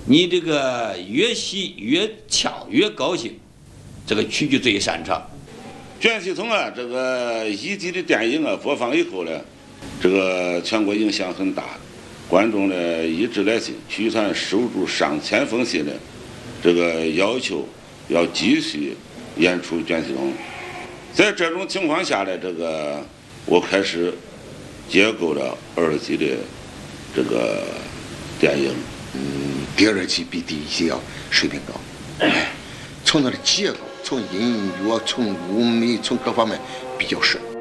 你这个越戏越强越高兴，这个曲就最擅长。 卷系统啊，这个1集的电影啊播放以后呢，这个全国影响很大，观众呢一致来信，曲艺团收入上千封信的，这个要求要继续演出卷系统。在这种情况下呢，这个我开始结构了2集的这个电影。 第2集比第1集要水平高，从它的结构、从音乐、从舞美、从各方面比较深。